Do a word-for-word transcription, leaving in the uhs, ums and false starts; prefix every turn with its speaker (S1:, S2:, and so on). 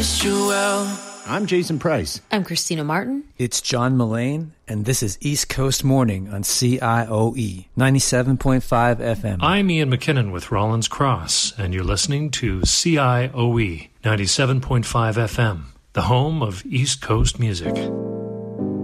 S1: wish you well.
S2: I'm Jason Price.
S3: I'm Christina Martin.
S4: It's John Mullane, and this is East Coast Morning on C I O E, ninety-seven point five F M.
S5: I'm Ian McKinnon with Rollins Cross, and you're listening to C I O E, ninety-seven point five F M, the home of East Coast music.